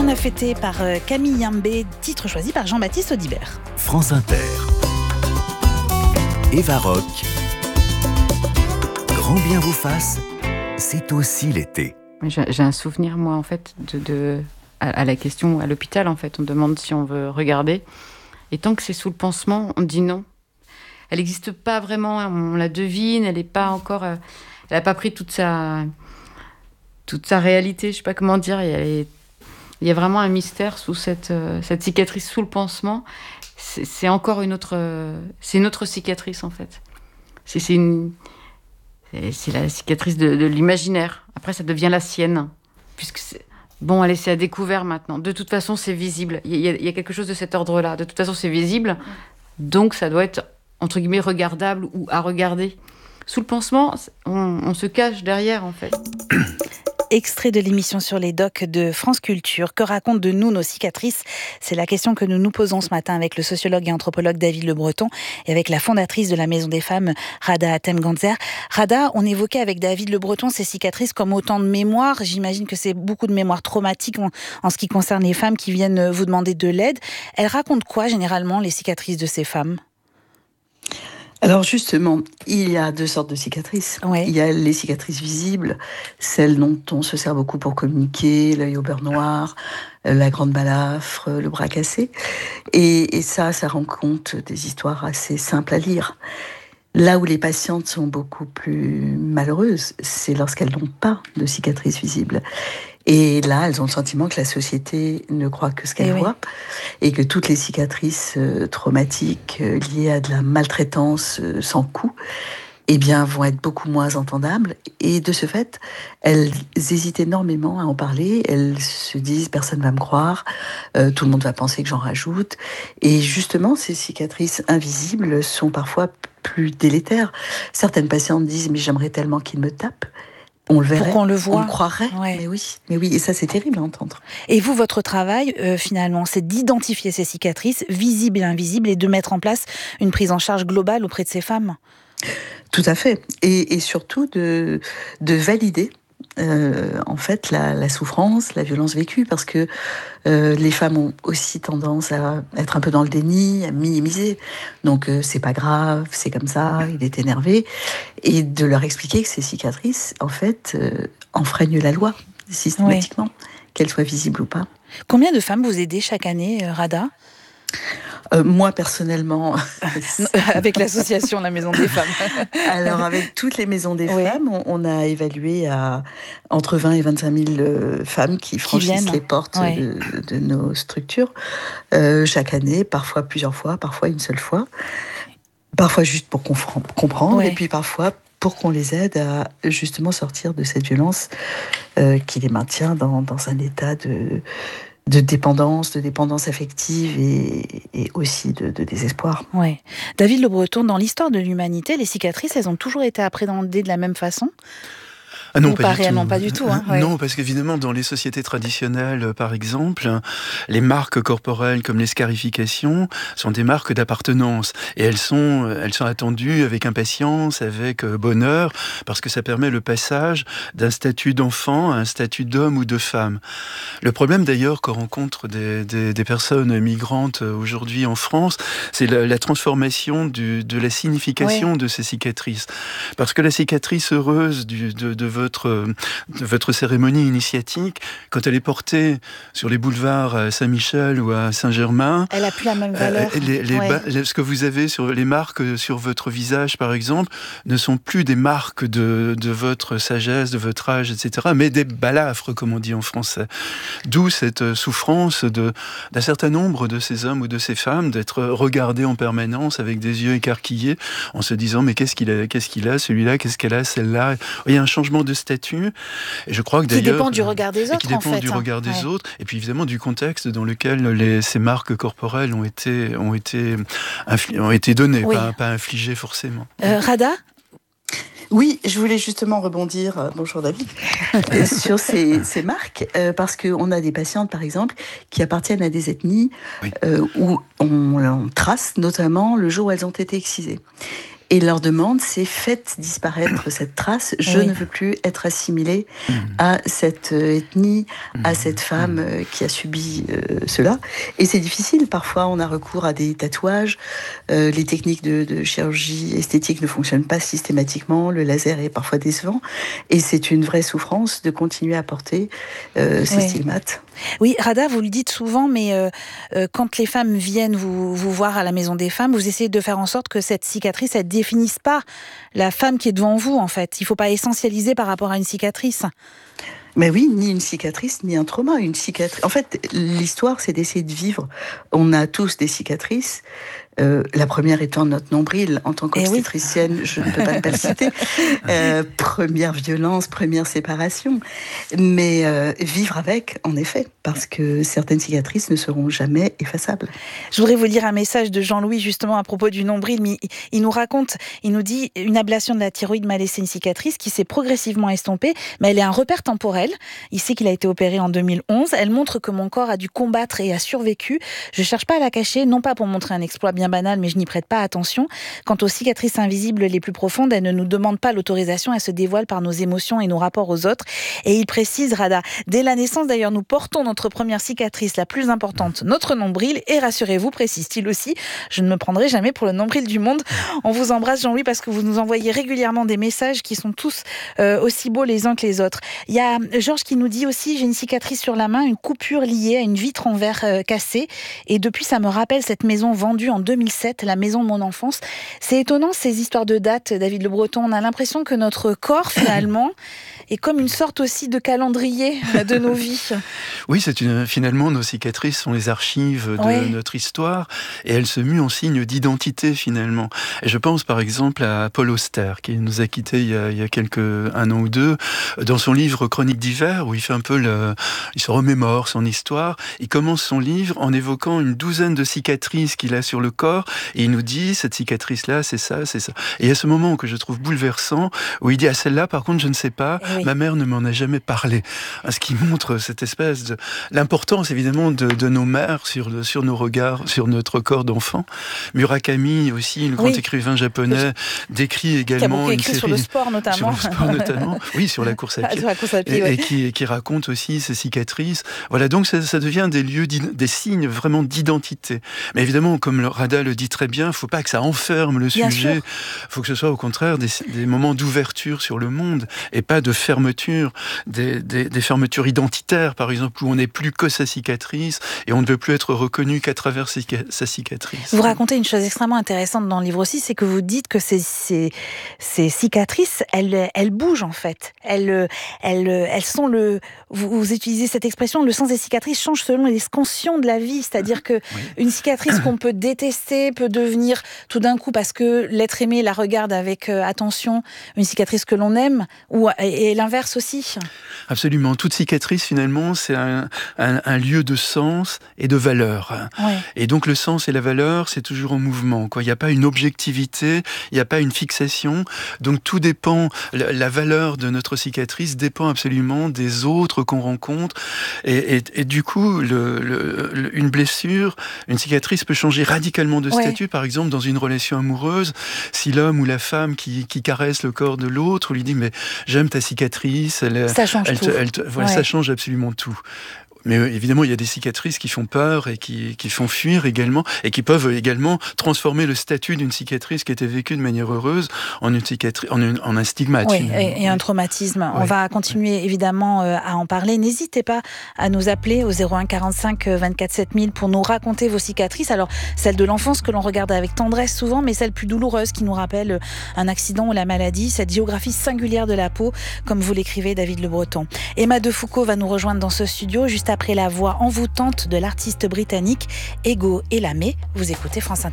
a fêté par Camille Yambé, titre choisi par Jean-Baptiste Audibert. France Inter. Eva Rock. Grand bien vous fasse, c'est aussi l'été. J'ai un souvenir, moi, en fait, à la question à l'hôpital, en fait. On demande si on veut regarder. Et tant que c'est sous le pansement, on dit non. Elle n'existe pas vraiment, on la devine, elle n'est pas encore... elle n'a pas pris toute sa réalité, je ne sais pas comment dire. Il y a vraiment un mystère sous cette cicatrice sous le pansement. C'est encore une autre cicatrice, en fait. C'est la cicatrice de l'imaginaire. Après, ça devient la sienne. Puisque allez, c'est à découvert maintenant. De toute façon, c'est visible. Il y a quelque chose de cet ordre-là. De toute façon, c'est visible. Donc, ça doit être, entre guillemets, regardable ou à regarder. Sous le pansement, on se cache derrière, en fait. Extrait de l'émission sur les docs de France Culture. Que racontent de nous nos cicatrices ? C'est la question que nous nous posons ce matin avec le sociologue et anthropologue David Le Breton et avec la fondatrice de la Maison des Femmes, Rada Hatem-Gantzer. Rada, on évoquait avec David Le Breton ces cicatrices comme autant de mémoires. J'imagine que c'est beaucoup de mémoires traumatiques en ce qui concerne les femmes qui viennent vous demander de l'aide. Elles racontent quoi généralement, les cicatrices de ces femmes ? Alors justement, il y a deux sortes de cicatrices. Ouais. Il y a les cicatrices visibles, celles dont on se sert beaucoup pour communiquer, l'œil au beurre noir, la grande balafre, le bras cassé. Et ça rend compte des histoires assez simples à lire. Là où les patientes sont beaucoup plus malheureuses, c'est lorsqu'elles n'ont pas de cicatrices visibles. Et là, elles ont le sentiment que la société ne croit que ce qu'elle voit, et que toutes les cicatrices traumatiques liées à de la maltraitance sans coup, vont être beaucoup moins entendables. Et de ce fait, elles hésitent énormément à en parler. Elles se disent « personne ne va me croire, tout le monde va penser que j'en rajoute ». Et justement, ces cicatrices invisibles sont parfois plus délétères. Certaines patientes disent « mais j'aimerais tellement qu'il me tape ». On le verrait, pour qu'on le voit. On le croirait, mais oui, et ça c'est terrible à entendre. Et vous, votre travail, finalement, c'est d'identifier ces cicatrices, visibles et invisibles, et de mettre en place une prise en charge globale auprès de ces femmes. Tout à fait, et surtout de valider en fait la souffrance, la violence vécue, parce que les femmes ont aussi tendance à être un peu dans le déni, à minimiser. Donc c'est pas grave, c'est comme ça, il est énervé, et de leur expliquer que ces cicatrices, en fait, enfreignent la loi systématiquement, qu'elles soient visibles ou pas. Combien de femmes vous aidez chaque année, Rada ? Moi, personnellement... avec l'association La Maison des Femmes. Alors, avec toutes les maisons des femmes, on a évalué à entre 20 et 25 000 femmes qui franchissent les portes de nos structures chaque année, parfois plusieurs fois, parfois une seule fois. Parfois juste pour comprendre, et puis parfois pour qu'on les aide à justement sortir de cette violence qui les maintient dans un état de dépendance affective et aussi de désespoir. Ouais. David Le Breton, dans l'histoire de l'humanité, les cicatrices, elles ont toujours été appréhendées de la même façon ? Non, pas du tout. Non, parce qu'évidemment, dans les sociétés traditionnelles, par exemple, les marques corporelles comme les scarifications sont des marques d'appartenance. Et elles sont attendues avec impatience, avec bonheur, parce que ça permet le passage d'un statut d'enfant à un statut d'homme ou de femme. Le problème d'ailleurs qu'on rencontre des personnes migrantes aujourd'hui en France, c'est la transformation de la signification de ces cicatrices. Parce que la cicatrice heureuse de votre cérémonie initiatique, quand elle est portée sur les boulevards à Saint-Michel ou à Saint-Germain, elle n'a plus la même valeur. Ce que vous avez sur les marques sur votre visage, par exemple, ne sont plus des marques de votre sagesse, de votre âge, etc., mais des balafres, comme on dit en français. D'où cette souffrance d'un certain nombre de ces hommes ou de ces femmes d'être regardés en permanence avec des yeux écarquillés, en se disant mais qu'est-ce qu'il a celui-là, qu'est-ce qu'elle a celle-là. Il y a un changement de statut, et je crois que d'ailleurs... Qui dépend du regard des autres, qui dépend du regard des autres, et puis évidemment du contexte dans lequel ces marques corporelles ont été données, pas infligées forcément. Rada ? Oui, je voulais justement rebondir, bonjour David, sur ces marques, parce qu'on a des patientes, par exemple, qui appartiennent à des ethnies où on trace notamment le jour où elles ont été excisées. Et leur demande, c'est faites disparaître cette trace. Je ne veux plus être assimilée à cette ethnie, à cette femme qui a subi cela. Et c'est difficile. Parfois, on a recours à des tatouages. Les techniques de chirurgie esthétique ne fonctionnent pas systématiquement. Le laser est parfois décevant. Et c'est une vraie souffrance de continuer à porter ces stigmates. Oui, Rada, vous le dites souvent, mais quand les femmes viennent vous voir à la Maison des Femmes, vous essayez de faire en sorte que cette cicatrice, elle ne définisse pas la femme qui est devant vous, en fait. Il ne faut pas essentialiser par rapport à une cicatrice. Mais oui, ni une cicatrice, ni un trauma. Une cicatrice. En fait, l'histoire, c'est d'essayer de vivre. On a tous des cicatrices. La première étant notre nombril. En tant qu'obstétricienne, je ne peux pas le citer. Première violence, première séparation. Mais vivre avec, en effet, parce que certaines cicatrices ne seront jamais effaçables. Je voudrais vous lire un message de Jean-Louis, justement, à propos du nombril. Mais il nous raconte, il nous dit « Une ablation de la thyroïde m'a laissé une cicatrice qui s'est progressivement estompée, mais elle est un repère temporel. Il sait qu'il a été opéré en 2011. Elle montre que mon corps a dû combattre et a survécu. Je ne cherche pas à la cacher, non pas pour montrer un exploit bien banal, mais je n'y prête pas attention. Quant aux cicatrices invisibles les plus profondes, elles ne nous demandent pas l'autorisation, elles se dévoilent par nos émotions et nos rapports aux autres. » Et il précise, Rada, dès la naissance d'ailleurs, nous portons notre première cicatrice la plus importante, notre nombril, et rassurez-vous, précise-t-il aussi, je ne me prendrai jamais pour le nombril du monde. On vous embrasse, Jean-Louis, parce que vous nous envoyez régulièrement des messages qui sont tous aussi beaux les uns que les autres. Il y a Georges qui nous dit aussi, j'ai une cicatrice sur la main, une coupure liée à une vitre en verre cassée, et depuis ça me rappelle cette maison vendue en 2007, la maison de mon enfance. C'est étonnant ces histoires de dates, David Le Breton. On a l'impression que notre corps finalement est comme une sorte aussi de calendrier de nos vies. Oui, finalement nos cicatrices sont les archives de notre histoire et elles se muent en signe d'identité finalement. Et je pense par exemple à Paul Auster qui nous a quittés il y a un an ou deux dans son livre Chroniques d'hiver où il fait un peu il se remémore son histoire. Il commence son livre en évoquant une douzaine de cicatrices qu'il a sur le corps et il nous dit cette cicatrice là c'est ça, c'est ça. Et il y a ce moment que je trouve bouleversant où il dit celle-là par contre je ne sais pas. Ma mère ne m'en a jamais parlé. Ce qui montre cette espèce de l'importance évidemment de nos mères sur nos regards, sur notre corps d'enfant. Murakami aussi, le grand écrivain japonais, décrit également une série sur le sport notamment. Sur le sport notamment. Oui, sur la course à pied. Et qui raconte aussi ces cicatrices. Voilà, donc ça devient des lieux, des signes vraiment d'identité. Mais évidemment, comme Rada le dit très bien, il ne faut pas que ça enferme le sujet. Il faut que ce soit au contraire des moments d'ouverture sur le monde et pas de fermeture, des fermetures identitaires, par exemple, où on n'est plus que sa cicatrice et on ne veut plus être reconnu qu'à travers sa cicatrice. Vous racontez une chose extrêmement intéressante dans le livre aussi, c'est que vous dites que ces cicatrices, elles bougent en fait. Elles sont vous utilisez cette expression, le sens des cicatrices change selon les scansions de la vie, c'est-à-dire que une cicatrice qu'on peut détester peut devenir tout d'un coup, parce que l'être aimé la regarde avec attention, une cicatrice que l'on aime, et l'inverse aussi. Absolument. Toute cicatrice, finalement, c'est un lieu de sens et de valeur. Et donc, le sens et la valeur, c'est toujours en mouvement, quoi. Il n'y a pas une objectivité, il n'y a pas une fixation. Donc, tout dépend, la valeur de notre cicatrice dépend absolument des autres qu'on rencontre. Et du coup, une blessure, une cicatrice peut changer radicalement de statut. Par exemple, dans une relation amoureuse, si l'homme ou la femme qui caresse le corps de l'autre lui dit « mais j'aime ta cicatrice », ça change tout. Ça change absolument tout. Mais évidemment, il y a des cicatrices qui font peur et qui font fuir également, et qui peuvent également transformer le statut d'une cicatrice qui était vécue de manière heureuse en une cicatrice, en un stigmate. Oui, et un traumatisme. Oui. On va continuer évidemment à en parler. N'hésitez pas à nous appeler au 01 45 24 7000 pour nous raconter vos cicatrices. Alors, celle de l'enfance que l'on regarde avec tendresse souvent, mais celle plus douloureuse qui nous rappelle un accident ou la maladie, cette géographie singulière de la peau, comme vous l'écrivez, David Le Breton. Emma Defoucauld va nous rejoindre dans ce studio juste après la voix envoûtante de l'artiste britannique Ego Elamé. Vous écoutez France Inter.